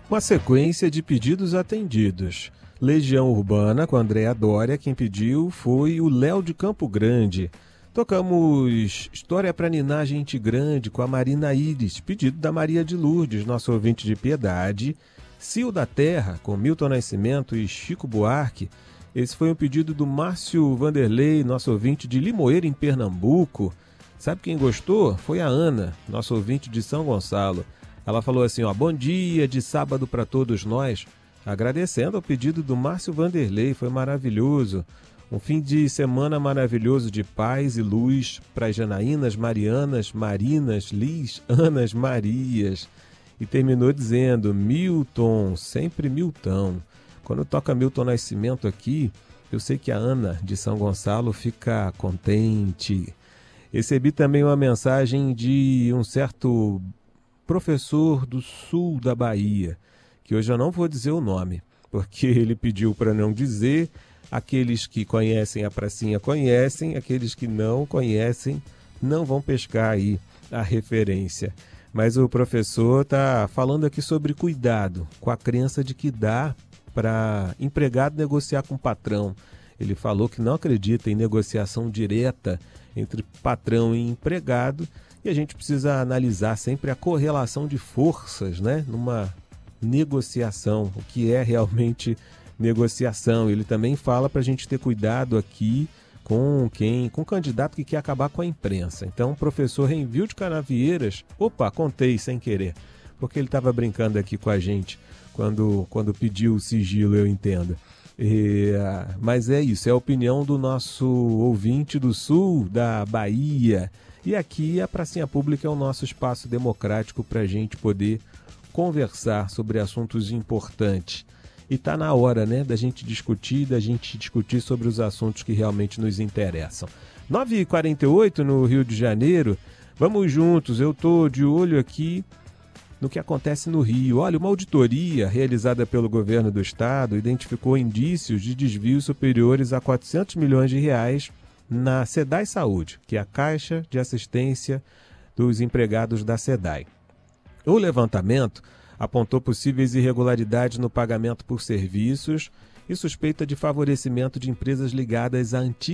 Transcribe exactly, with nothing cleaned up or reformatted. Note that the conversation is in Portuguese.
Uma sequência de pedidos atendidos. Legião Urbana com a Andréa Doria, quem pediu foi o Léo de Campo Grande. Tocamos História pra Ninar Gente Grande com a Marina Iris, pedido da Maria de Lourdes, nosso ouvinte de Piedade. Cio da Terra com Milton Nascimento e Chico Buarque. Esse foi um pedido do Márcio Vanderlei, nosso ouvinte de Limoeiro, em Pernambuco. Sabe quem gostou? Foi a Ana, nosso ouvinte de São Gonçalo. Ela falou assim, ó, bom dia de sábado para todos nós, agradecendo ao pedido do Márcio Vanderlei, foi maravilhoso. Um fim de semana maravilhoso de paz e luz para as Janaínas, Marianas, Marinas, Liz, Anas, Marias. E terminou dizendo, Milton, sempre Milton. Quando toca Milton Nascimento aqui, eu sei que a Ana de São Gonçalo fica contente. Recebi também uma mensagem de um certo professor do sul da Bahia, que hoje eu não vou dizer o nome, porque ele pediu para não dizer. Aqueles que conhecem a pracinha conhecem, aqueles que não conhecem não vão pescar aí a referência. Mas o professor está falando aqui sobre cuidado, com a crença de que dá para empregado negociar com o patrão. Ele falou que não acredita em negociação direta entre patrão e empregado, e a gente precisa analisar sempre a correlação de forças, né, numa negociação, o que é realmente negociação. Ele também fala para a gente ter cuidado aqui com quem, com o candidato que quer acabar com a imprensa. Então, o professor Renvil de Canavieiras, opa, contei sem querer, porque ele estava brincando aqui com a gente quando, quando pediu o sigilo, eu entendo. E, mas é isso, é a opinião do nosso ouvinte do sul da Bahia. E aqui a Pracinha Pública é o nosso espaço democrático para a gente poder conversar sobre assuntos importantes. E está na hora, né, da gente discutir, da gente discutir sobre os assuntos que realmente nos interessam. nove e quarenta e oito no Rio de Janeiro, vamos juntos, eu estou de olho aqui no que acontece no Rio. Olha, uma auditoria realizada pelo governo do estado identificou indícios de desvios superiores a quatrocentos milhões de reais na SEDAI Saúde, que é a Caixa de Assistência dos Empregados da SEDAI. O levantamento apontou possíveis irregularidades no pagamento por serviços e suspeita de favorecimento de empresas ligadas à antiga